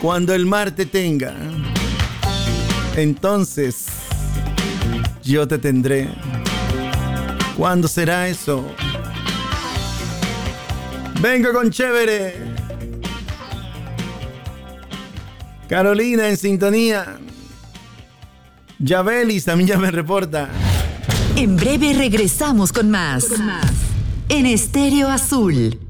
Cuando el mar te tenga, entonces yo te tendré. ¿Cuándo será eso? Vengo con chévere. Carolina en sintonía. Yabelis también ya me reporta. En breve regresamos con más. En Estéreo Azul.